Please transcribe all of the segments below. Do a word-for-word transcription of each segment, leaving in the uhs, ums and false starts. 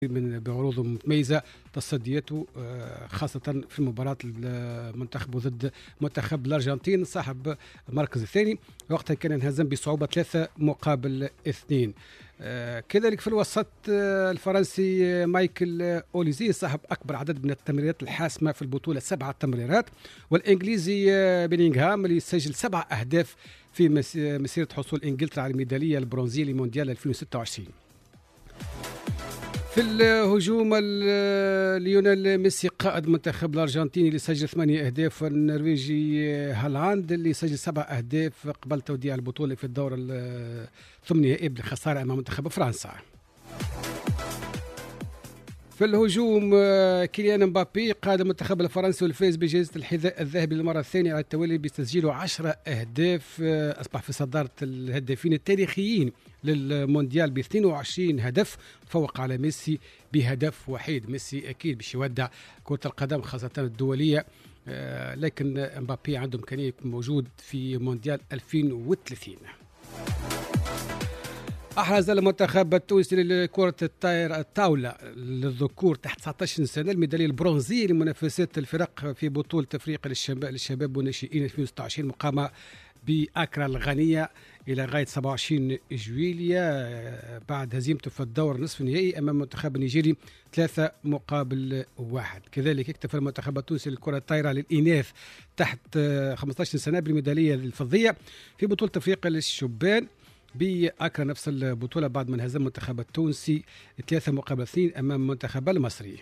من بعروض متميزة تصدياته خاصة في مباراة المنتخب ضد منتخب الأرجنتين صاحب المركز الثاني، وقتها كان انهزم بصعوبة ثلاثة مقابل اثنين. كذلك في الوسط الفرنسي مايكل أوليزي صاحب أكبر عدد من التمريرات الحاسمة في البطولة، سبعة تمريرات، والإنجليزي بيلينغهام اللي سجل سبعة أهداف في مسيرة حصول إنجلترا على الميدالية البرونزية لمونديال ألفين وستة وعشرين. في الهجوم ليونيل ميسي قائد منتخب الأرجنتيني اللي سجل ثمانية أهداف، والنرويجي هالاند اللي سجل سبع أهداف قبل توديع البطولة في الدور الثمانية بالخسارة أمام منتخب فرنسا. في الهجوم كيليان مبابي قائد المنتخب الفرنسي والفائز بجائزة الحذاء الذهبي للمرة الثانية على التوالي بتسجيله عشرة أهداف، أصبح في صدارة الهدافين التاريخيين للمونديال ب اثنين وعشرين هدف، تفوق على ميسي بهدف وحيد. ميسي أكيد باش يودع كرة القدم خاصة الدولية، لكن مبابي عنده إمكانية يكون موجود في مونديال ألفين وثلاثين. أحرز المنتخب التونسي لكرة الطاولة للذكور تحت تسعة عشر سنة الميدالية البرونزية لمنافسات الفرق في بطولة أفريقيا للشباب والناشئين ألفين وستة وعشرين مقامة بأكرا الغنية إلى غاية سبعة وعشرين جويلية بعد هزيمته في الدور نصف النهائي أمام المنتخب النيجيري ثلاثة مقابل واحد. كذلك اكتفى المنتخب التونسي للكرة الطايرة للإناث تحت خمسة عشر سنة بالميدالية الفضية في بطولة أفريقيا للشبان بأكرا نفس البطولة بعد ما انهزم المنتخب التونسي ثلاثة مقابل اثنين أمام المنتخب المصري.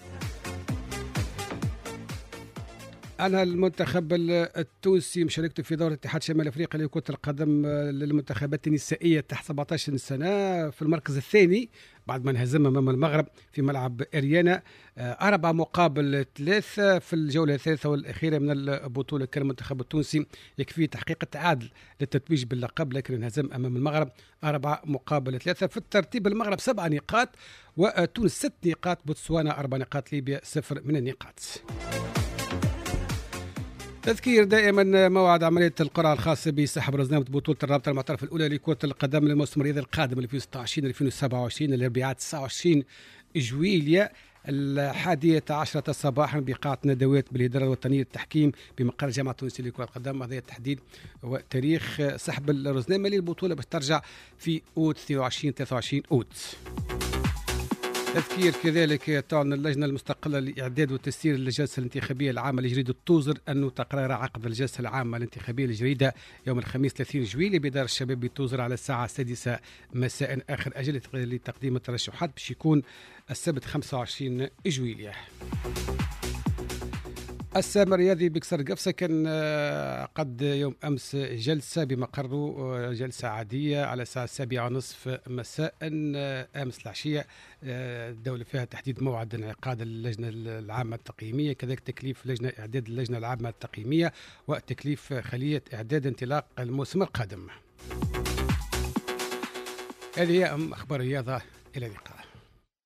أنهى المنتخب التونسي مشاركته في دورة اتحاد شمال أفريقيا لكرة القدم للمنتخبات النسائية تحت سبعة عشر سنة في المركز الثاني بعد ما انهزم أمام المغرب في ملعب إريانا أربعة مقابل ثلاثة في الجولة الثالثة والأخيرة من البطولة. كان المنتخب التونسي يكفي تحقيق التعادل للتتويج باللقب، لكن انهزم أمام المغرب أربعة مقابل ثلاثة. في الترتيب المغرب سبع نقاط وتونس ست نقاط، بوتسوانا أربع نقاط، ليبيا صفر من النقاط. تذكير دائما موعد عملية القرعة الخاصة بسحب رزنامة بطولة الرابطة المعترف الأولى لكرة القدم للموسم الرياضي القادم ألفين وستة وعشرين ألفين وسبعة وعشرين الأربعاء تسعة وعشرين جويلية الحادية عشرة صباحا بقاعة ندوات بالإدارة الوطنية للتحكيم بمقر الجامعة التونسية لكرة القدم. هذا التحديد وتاريخ سحب الرزنامة للبطولة باش ترجع في أوت اثنين وعشرين ثلاثة وعشرين أوت. تذكير كذلك تعلن اللجنة المستقلة لإعداد وتسيير الجلسة الانتخابية العامة لجريدة توزر أنه تقرر عقد الجلسة العامة الانتخابية للجريدة يوم الخميس ثلاثين جويلية بدار الشباب بتوزر على الساعة السادسة مساء. آخر أجل لتقديم الترشحات باش يكون السبت خمسة وعشرين جويلية. السام الرياضي بكسر قفصة كان قد يوم أمس جلسة بمقره، جلسة عادية على الساعة السابعة ونصف مساء أمس العشية. الدولة فيها تحديد موعد انعقاد اللجنة العامة التقييمية، كذلك تكليف لجنة إعداد اللجنة العامة التقييمية وتكليف خلية إعداد انطلاق الموسم القادم. هذه هي أخبار الرياضة، إلى اللقاء.